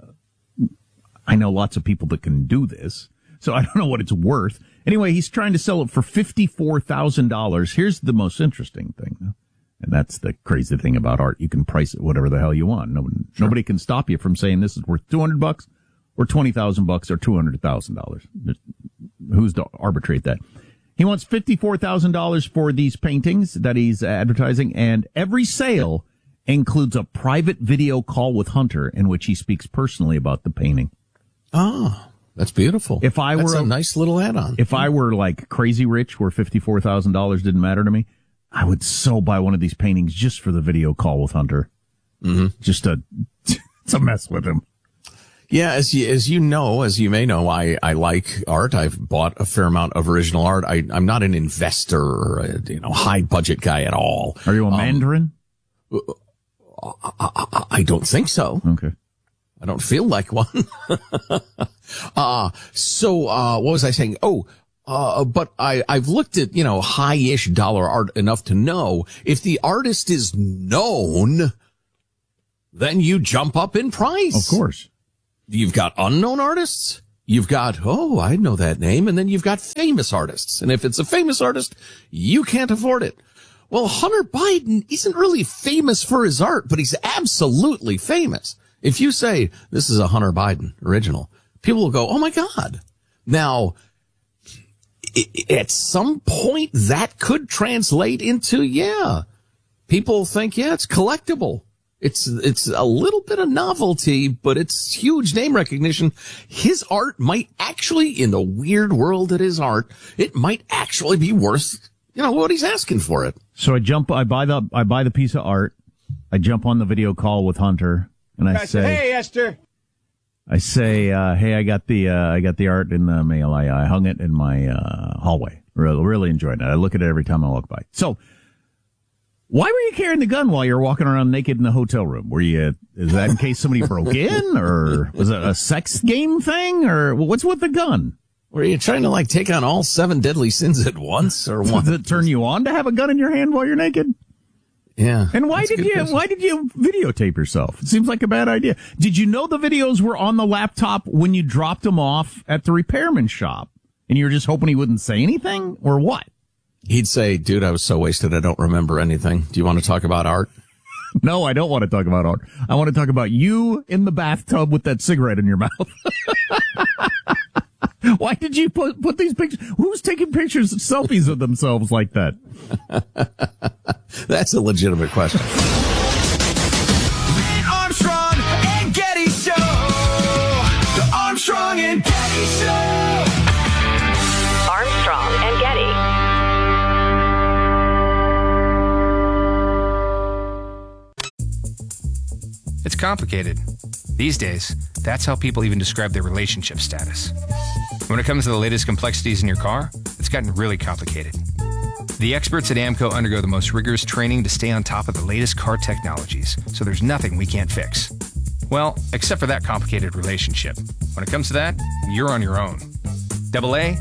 I know lots of people that can do this, so I don't know what it's worth. Anyway, he's trying to sell it for fifty-four thousand dollars. Here's the most interesting thing, and that's the crazy thing about art. You can price it whatever the hell you want. Nobody, sure. nobody can stop you from saying this is worth two hundred bucks or twenty thousand bucks or two hundred thousand dollars. Who's to arbitrate that? He wants fifty-four thousand dollars for these paintings that he's advertising, and every sale includes a private video call with Hunter in which he speaks personally about the painting.
Oh. That's beautiful.
If I
That's
were
a nice little add-on.
If I were like crazy rich, where fifty-four thousand dollars didn't matter to me, I would so buy one of these paintings just for the video call with Hunter.
Mm-hmm.
Just to, to mess with him.
Yeah, as you, as you know, as you may know, I, I like art. I've bought a fair amount of original art. I, I'm not an investor or a, you know, high budget guy at all.
Are you a um, Mandarin?
I, I, I don't think so.
Okay.
I don't feel like one. uh, so, uh, what was I saying? Oh, uh, but I, I've looked at, you know, high-ish dollar art enough to know if the artist is known, then you jump up in price.
Of course.
You've got unknown artists. You've got, oh, I know that name. And then you've got famous artists. And if it's a famous artist, you can't afford it. Well, Hunter Biden isn't really famous for his art, but he's absolutely famous. If you say this is a Hunter Biden original, people will go, oh, my God. Now, at some point, that could translate into, yeah, people think, yeah, it's collectible. It's, it's a little bit of novelty, but it's huge name recognition. His art might actually, in the weird world that is art, it might actually be worth, you know, what he's asking for it.
So I jump, I buy the, I buy the piece of art. I jump on the video call with Hunter and I, I say,
hey, Esther.
I say, uh, hey, I got the, uh, I got the art in the mail. I, I hung it in my, uh, hallway. Really, really enjoyed it. I look at it every time I walk by. So, why were you carrying the gun while you were walking around naked in the hotel room? Were you, is that in case somebody broke in, or was it a sex game thing, or what's with the gun?
Were you trying to like take on all seven deadly sins at once, or what?
Does it turn you on to have a gun in your hand while you're naked?
Yeah.
And why did you, question. why did you videotape yourself? It seems like a bad idea. Did you know the videos were on the laptop when you dropped them off at the repairman shop, and you were just hoping he wouldn't say anything, or what?
He'd say, dude, I was so wasted I don't remember anything. Do you want to talk about art?
No, I don't want to talk about art. I want to talk about you in the bathtub with that cigarette in your mouth. Why did you put, put these pictures? Who's taking pictures, selfies of themselves like that?
That's a legitimate question.
The Armstrong and Getty Show. The Armstrong and Getty Show.
Armstrong and Getty.
It's complicated. These days, that's how people even describe their relationship status. When it comes to the latest complexities in your car, it's gotten really complicated. The experts at AAMCO undergo the most rigorous training to stay on top of the latest car technologies, so there's nothing we can't fix. Well, except for that complicated relationship. When it comes to that, you're on your own. Double A,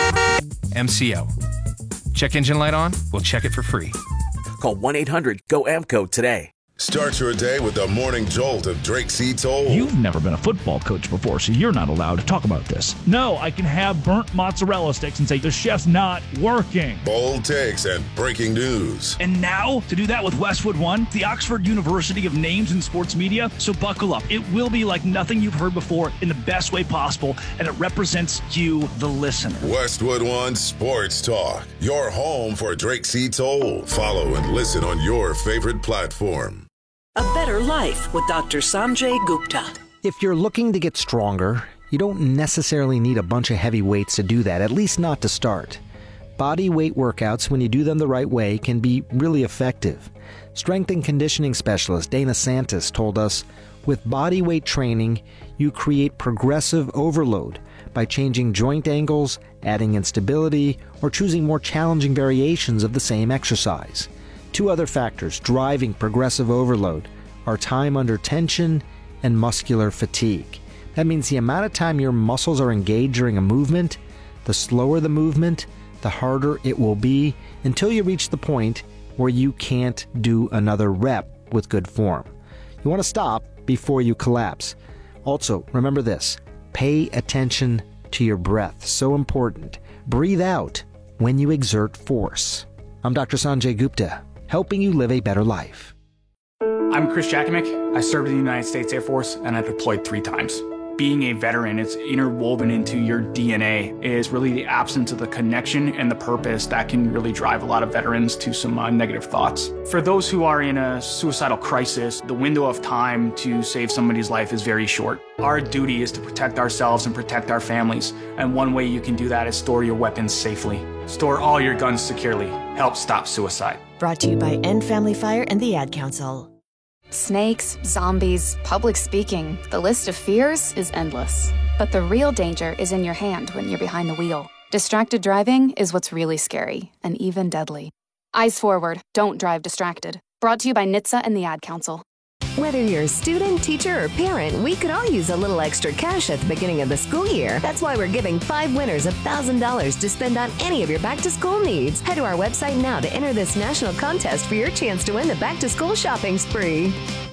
M C O. Check engine light on? We'll check it for free.
Call one eight hundred G O A M C O today.
Start your day with the morning jolt of Drake C. Toll.
You've never been a football coach before, so you're not allowed to talk about this.
No, I can have burnt mozzarella sticks and say the chef's not working.
Bold takes and breaking news.
And now, to do that with Westwood One, the Oxford University of Names in Sports Media. So buckle up. It will be like nothing you've heard before in the best way possible, and it represents you, the listener.
Westwood One Sports Talk, your home for Drake C. Toll. Follow and listen on your favorite platform.
A better life with Doctor Sanjay Gupta.
If you're looking to get stronger, you don't necessarily need a bunch of heavy weights to do that, at least not to start. Body weight workouts, when you do them the right way, can be really effective. Strength and conditioning specialist Dana Santis told us, with body weight training, you create progressive overload by changing joint angles, adding instability, or choosing more challenging variations of the same exercise. Two other factors driving progressive overload are time under tension and muscular fatigue. That means the amount of time your muscles are engaged during a movement, the slower the movement, the harder it will be until you reach the point where you can't do another rep with good form. You want to stop before you collapse. Also, remember this, pay attention to your breath. So important. Breathe out when you exert force. I'm Doctor Sanjay Gupta, helping you live a better life.
I'm Chris Jakimick. I served in the United States Air Force and I deployed three times. Being a veteran, it's interwoven into your D N A. It is really the absence of the connection and the purpose that can really drive a lot of veterans to some uh, negative thoughts. For those who are in a suicidal crisis, the window of time to save somebody's life is very short. Our duty is to protect ourselves and protect our families. And one way you can do that is store your weapons safely. Store all your guns securely. Help stop suicide.
Brought to you by End Family Fire and the Ad Council.
Snakes, zombies, public speaking, the list of fears is endless. But the real danger is in your hand when you're behind the wheel. Distracted driving is what's really scary and even deadly. Eyes forward, don't drive distracted. Brought to you by N H T S A and the Ad Council.
Whether you're a student, teacher, or parent, we could all use a little extra cash at the beginning of the school year. That's why we're giving five winners one thousand dollars to spend on any of your back-to-school needs. Head to our website now to enter this national contest for your chance to win the back-to-school shopping spree.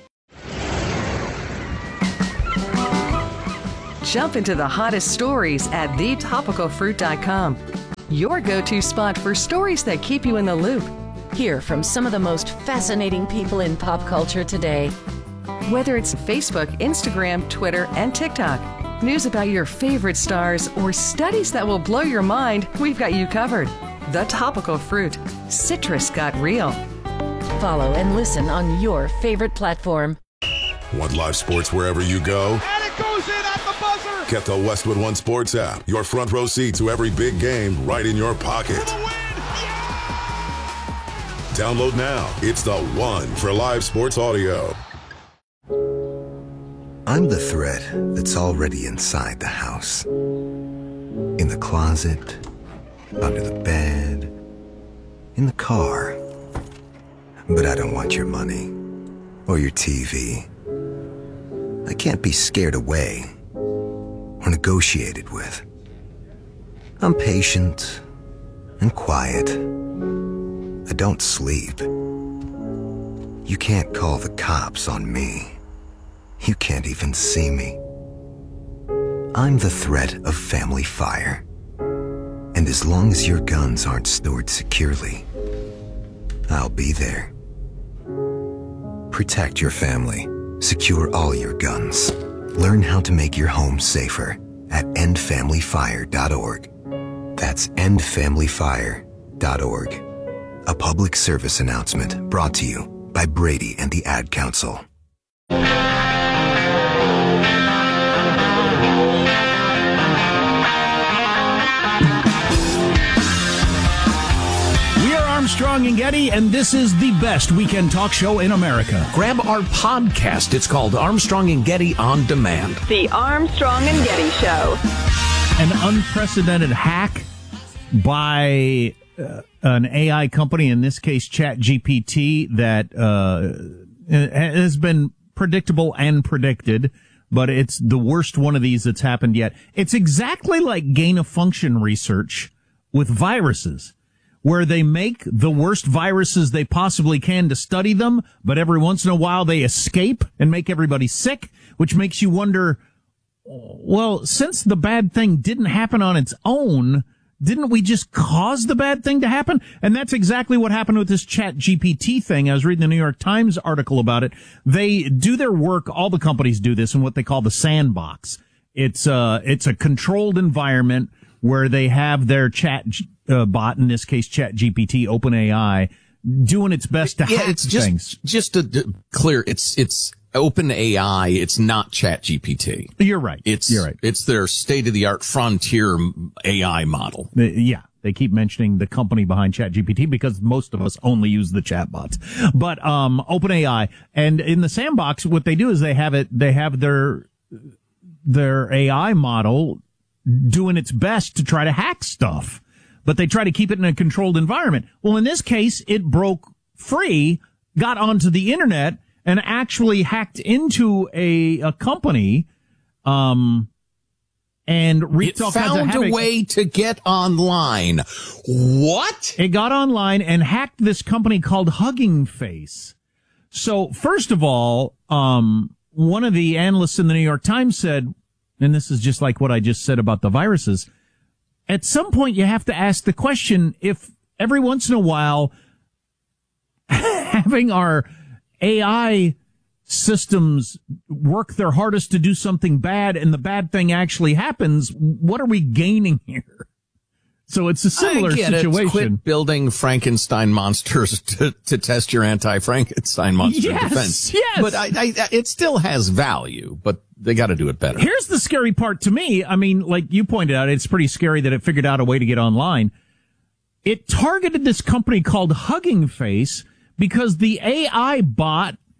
Jump into the hottest stories at the topical fruit dot com. Your go-to spot for stories that keep you in the loop. Hear from some of the most fascinating people in pop culture today. Whether it's Facebook, Instagram, Twitter, and TikTok, news about your favorite stars, or studies that will blow your mind, we've got you covered. The Topical Fruit. Citrus got real.
Follow and listen on your favorite platform.
Want live sports wherever you go?
And it goes in at the buzzer!
Get the Westwood One Sports app. Your front row seat to every big game right in your pocket. Download now. It's the one for live sports audio.
I'm the thread that's already inside the house. In the closet, under the bed, in the car. But I don't want your money or your T V. I can't be scared away or negotiated with. I'm patient and quiet. I don't sleep. You can't call the cops on me. You can't even see me. I'm the threat of family fire. And as long as your guns aren't stored securely, I'll be there. Protect your family. Secure all your guns. Learn how to make your home safer at end family fire dot org. That's end family fire dot org. A public service announcement brought to you by Brady and the Ad Council.
Armstrong and Getty, and this is the best weekend talk show in America.
Grab our podcast. It's called Armstrong and Getty On Demand.
The Armstrong and Getty Show.
An unprecedented hack by uh, an A I company, in this case ChatGPT, that uh, has been predictable and predicted, but it's the worst one of these that's happened yet. It's exactly like gain-of-function research with viruses, where they make the worst viruses they possibly can to study them, but every once in a while they escape and make everybody sick, which makes you wonder, well, since the bad thing didn't happen on its own, didn't we just cause the bad thing to happen? And that's exactly what happened with this ChatGPT thing. I was reading the New York Times article about it. They do their work, all the companies do this, in what they call the sandbox. It's uh it's a controlled environment where they have their chat uh, bot, in this case ChatGPT, OpenAI, doing its best to
yeah,
hack
it's just,
things.
Just to d- clear, it's it's OpenAI. It's not ChatGPT.
You're right.
It's
You're right.
It's their state of the art frontier A I model.
Uh, yeah. They keep mentioning the company behind ChatGPT because most of us only use the chatbots. But um OpenAI, and in the sandbox, what they do is they have it. They have their their A I model doing its best to try to hack stuff, but they try to keep it in a controlled environment. Well, in this case, it broke free, got onto the internet, and actually hacked into a, a company, um, and wreaked all kinds of havoc.
It found a way to get online. What?
It got online and hacked this company called Hugging Face. So, first of all, um, one of the analysts in the New York Times said, and this is just like what I just said about the viruses, at some point you have to ask the question, if every once in a while having our A I systems work their hardest to do something bad and the bad thing actually happens, what are we gaining here? So it's a similar
I get
situation.
It. Quit building Frankenstein monsters to, to test your anti-Frankenstein monster
yes,
defense.
Yes,
but I, I, it still has value, but they got to do it better.
Here's the scary part to me. I mean, like you pointed out, it's pretty scary that it figured out a way to get online. It targeted this company called Hugging Face because the A I bot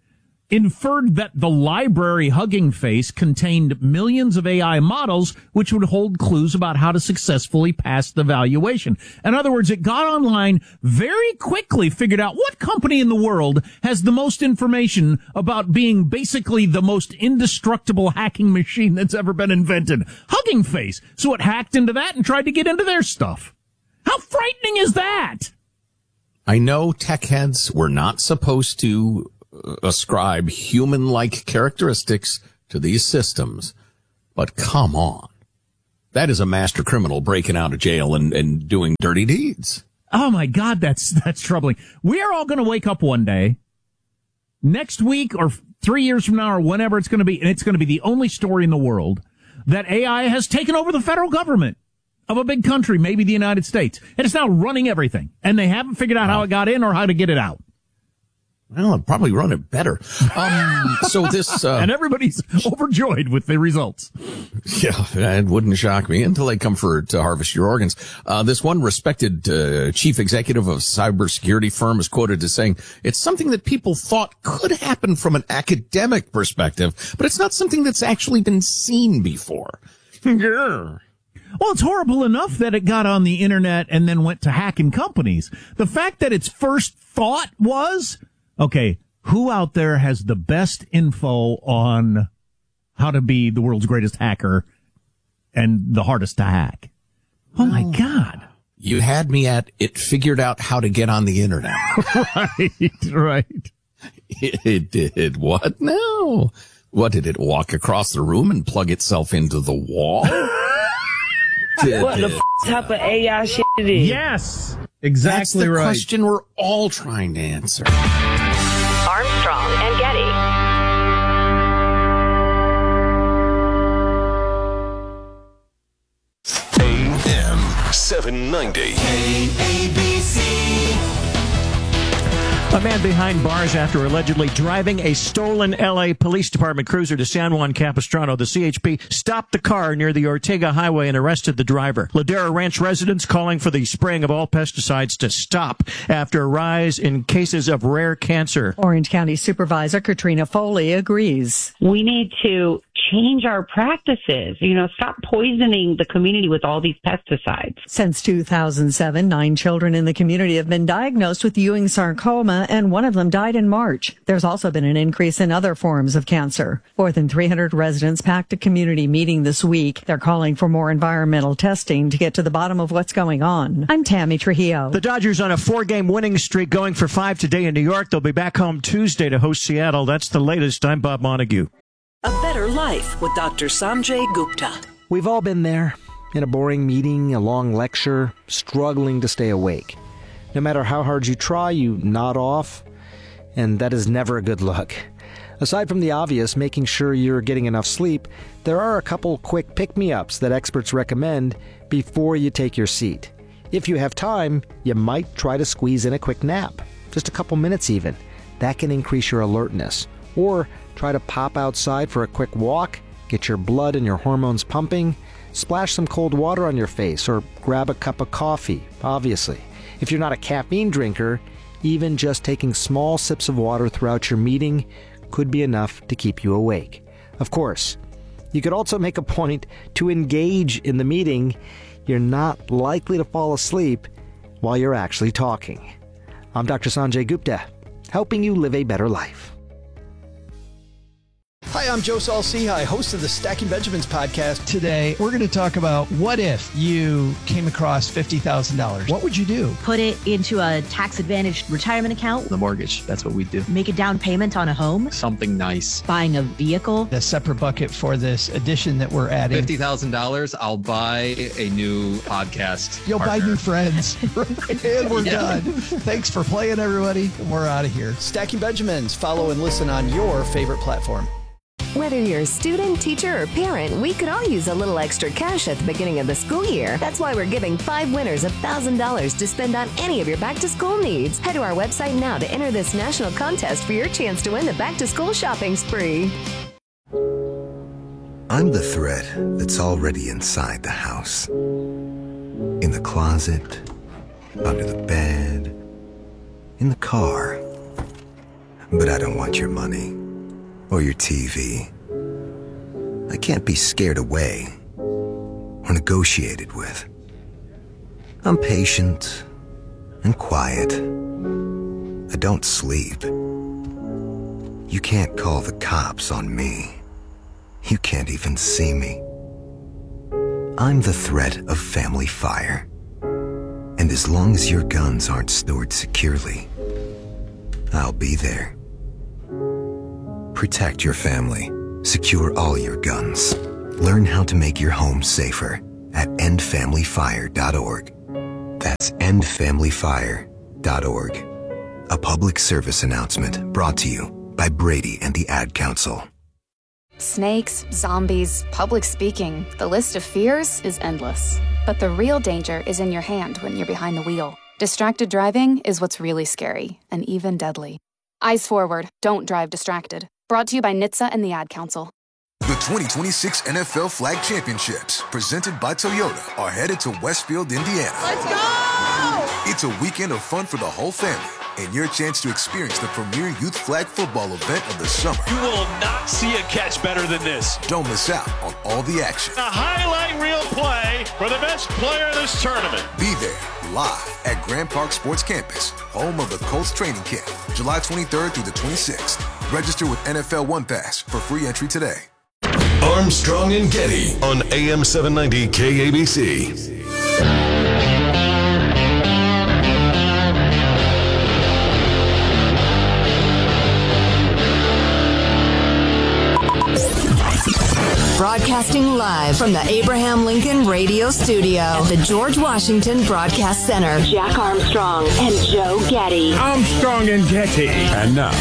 inferred that the library Hugging Face contained millions of A I models which would hold clues about how to successfully pass the valuation. In other words, it got online very quickly, figured out what company in the world has the most information about being basically the most indestructible hacking machine that's ever been invented. Hugging Face. So it hacked into that and tried to get into their stuff. How frightening is that?
I know tech heads were not supposed to ascribe human-like characteristics to these systems, but come on. That is a master criminal breaking out of jail and, and doing dirty deeds.
Oh my God, that's, that's troubling. We are all going to wake up one day, next week or three years from now or whenever it's going to be, and it's going to be the only story in the world that A I has taken over the federal government of a big country, maybe the United States, and it's now running everything, and they haven't figured out how it got in or how to get it out.
Well, I'd probably run it better. Um, so this, uh,
and everybody's overjoyed with the results.
Yeah, it wouldn't shock me until they come for to harvest your organs. Uh, this one respected uh, chief executive of a cybersecurity firm is quoted as saying, it's something that people thought could happen from an academic perspective, but it's not something that's actually been seen before. Yeah.
Well, it's horrible enough that it got on the internet and then went to hacking companies. The fact that its first thought was, okay, who out there has the best info on how to be the world's greatest hacker and the hardest to hack? Oh, my God.
You had me at it figured out how to get on the internet.
Right, right.
It, it did what now? What, did it walk across the room and plug itself into the wall? Did
what the
it,
f- type of A I shit it is?
Yes, exactly
That's the
right.
question we're all trying to answer.
Armstrong and Getty.
A M seven ninety.
K A B C.
A man behind bars after allegedly driving a stolen L A Police Department cruiser to San Juan Capistrano. The C H P stopped the car near the Ortega Highway and arrested the driver. Ladera Ranch residents calling for the spraying of all pesticides to stop after a rise in cases of rare cancer.
Orange County Supervisor Katrina Foley agrees.
We need to change our practices, you know, stop poisoning the community with all these pesticides.
Since two thousand seven, nine children in the community have been diagnosed with Ewing sarcoma, and one of them died in March. There's also been an increase in other forms of cancer. More than three hundred residents packed a community meeting this week. They're calling for more environmental testing to get to the bottom of what's going on. I'm Tammy Trujillo.
The Dodgers on a four-game winning streak, going for five today in New York. They'll be back home Tuesday to host Seattle. That's the latest. I'm Bob Montague.
A Better Life with Doctor Sanjay Gupta.
We've all been there, in a boring meeting, a long lecture, struggling to stay awake. No matter how hard you try, you nod off, and that is never a good look. Aside from the obvious, making sure you're getting enough sleep, there are a couple quick pick-me-ups that experts recommend before you take your seat. If you have time, you might try to squeeze in a quick nap, just a couple minutes even. That can increase your alertness. Or try to pop outside for a quick walk, get your blood and your hormones pumping, splash some cold water on your face, or grab a cup of coffee, obviously. If you're not a caffeine drinker, even just taking small sips of water throughout your meeting could be enough to keep you awake. Of course, you could also make a point to engage in the meeting. You're not likely to fall asleep while you're actually talking. I'm Doctor Sanjay Gupta, helping you live a better life.
Hi, I'm Joe Saul-Sehy, host of the Stacking Benjamins podcast. Today, we're going to talk about what if you came across fifty thousand dollars. What would you do?
Put it into a tax-advantaged retirement account.
The mortgage, that's what we do.
Make a down payment on a home.
Something nice.
Buying a vehicle.
A separate bucket for this addition that we're adding.
fifty thousand dollars, I'll buy a new podcast
You'll
partner.
buy new friends. And we're
Yeah.
done. Thanks for playing, everybody. We're out of here. Stacking Benjamins. Follow and listen on your favorite platform.
Whether you're a student, teacher, or parent, we could all use a little extra cash at the beginning of the school year. That's why we're giving five winners one thousand dollars to spend on any of your back-to-school needs. Head to our website now to enter this national contest for your chance to win the back-to-school shopping spree.
I'm the thread that's already inside the house. In the closet, under the bed, in the car. But I don't want your money. or your T V. I can't be scared away or negotiated with. I'm patient and quiet. I don't sleep. You can't call the cops on me. You can't even see me. I'm the threat of family fire. And as long as your guns aren't stored securely, I'll be there. Protect your family. Secure all your guns. Learn how to make your home safer at end family fire dot org. That's end family fire dot org. A public service announcement brought to you by Brady and the Ad Council.
Snakes, zombies, public speaking, the list of fears is endless. But the real danger is in your hand when you're behind the wheel. Distracted driving is what's really scary and even deadly. Eyes forward, don't drive distracted. Brought to you by N H T S A and the Ad Council.
The twenty twenty-six N F L Flag Championships, presented by Toyota, are headed to Westfield, Indiana.
Let's go!
It's a weekend of fun for the whole family and your chance to experience the premier youth flag football event of the summer.
You will not see a catch better than this.
Don't miss out on all the action.
A highlight reel play for the best player in this tournament.
Be there, live at Grand Park Sports Campus, home of the Colts training camp, July twenty-third through the twenty-sixth. Register with N F L One Pass for free entry today.
Armstrong and Getty on A M seven ninety K A B C.
Broadcasting live from the Abraham Lincoln Radio Studio at the George Washington Broadcast Center. Jack Armstrong and Joe Getty.
Armstrong and Getty. And now,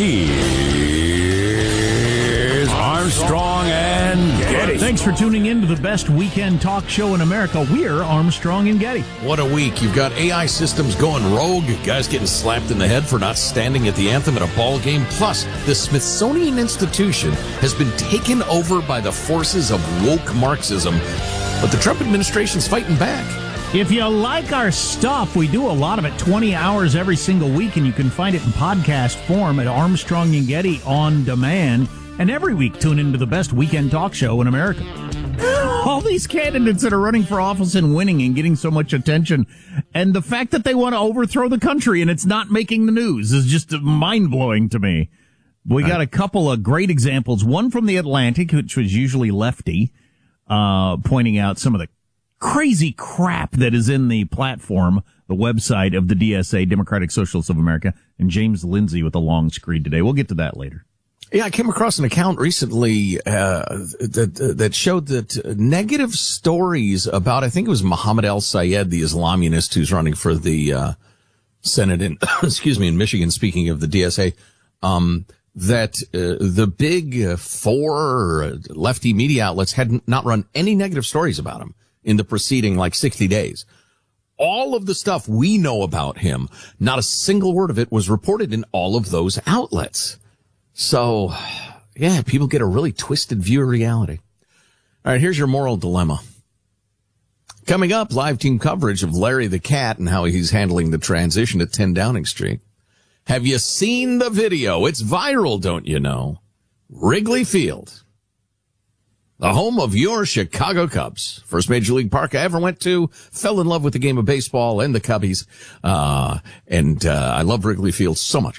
here's Armstrong and Getty.
Thanks for tuning in to the best weekend talk show in America. We're Armstrong and Getty.
What a week. You've got A I systems going rogue, guys getting slapped in the head for not standing at the anthem at a ball game. Plus, the Smithsonian Institution has been taken over by the forces of woke Marxism, but the Trump administration's fighting back.
If you like our stuff, we do a lot of it twenty hours every single week, and you can find it in podcast form at Armstrong and Getty On Demand. And every week, tune into the best weekend talk show in America. All these candidates that are running for office and winning and getting so much attention, and the fact that they want to overthrow the country and it's not making the news is just mind-blowing to me. We got a couple of great examples. One from the Atlantic, which was usually lefty, uh, pointing out some of the crazy crap that is in the platform, the website of the D S A, Democratic Socialists of America, and James Lindsay with a long screen today. We'll get to that later.
Yeah, I came across an account recently uh, that that showed that negative stories about, I think it was Mohammed El-Sayed, the Islamist who's running for the uh, Senate in, excuse me, in Michigan, speaking of the D S A, um, that uh, the big four lefty media outlets had not run any negative stories about him in the preceding, like, sixty days. All of the stuff we know about him, not a single word of it was reported in all of those outlets. So, yeah, people get a really twisted view of reality. All right, here's your moral dilemma. Coming up, live team coverage of Larry the Cat and how he's handling the transition at ten Downing Street. Have you seen the video? It's viral, don't you know? Wrigley Field, the home of your Chicago Cubs. First Major League park I ever went to. Fell in love with the game of baseball and the Cubbies. Uh, and uh, I love Wrigley Field so much.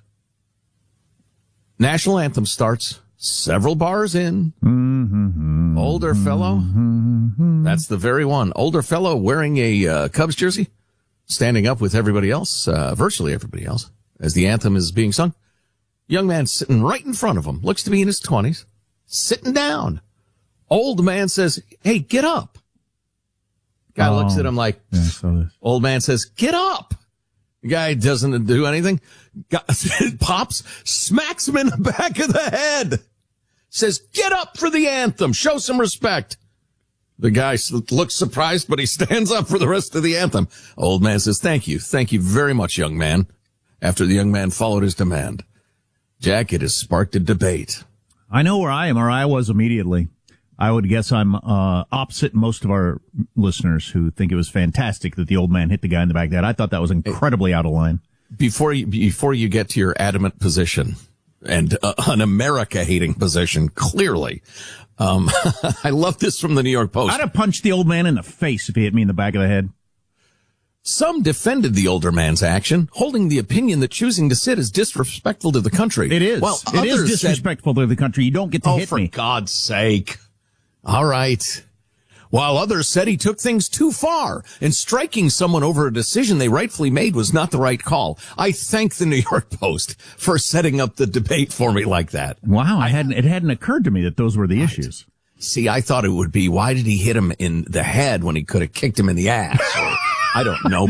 National anthem starts several bars in. Mm-hmm. Older fellow. Mm-hmm. That's the very one. Older fellow wearing a uh, Cubs jersey, standing up with everybody else, uh, virtually everybody else, as the anthem is being sung. Young man sitting right in front of him, looks to be in his twenties, sitting down. Old man says, "Hey, get up." Guy oh, looks at him like, yeah, so old man says, "Get up." The guy doesn't do anything. Guy, pops, smacks him in the back of the head. Says, "Get up for the anthem. Show some respect." The guy looks surprised, but he stands up for the rest of the anthem. Old man says, "Thank you. Thank you very much, young man." After the young man followed his demand. Jack, it has sparked a debate.
I know where I am, or I was immediately. I would guess I'm uh opposite most of our listeners who think it was fantastic that the old man hit the guy in the back of the head. I thought that was incredibly out of line.
Before you, before you get to your adamant position, and uh, an America-hating position, clearly. Um, I love this from the New York Post.
I'd have punched the old man in the face if he hit me in the back of the head.
Some defended the older man's action, holding the opinion that choosing to sit is disrespectful to the country.
It is.
Well,
it is disrespectful said, to the country. You don't get to
oh,
hit
for
me.
For God's sake. All right. While others said he took things too far, and striking someone over a decision they rightfully made was not the right call. I thank the New York Post for setting up the debate for me like that.
Wow, I hadn't, it hadn't occurred to me that those were the
right.
issues.
See, I thought it would be, why did he hit him in the head when he could have kicked him in the ass? Or, I don't know.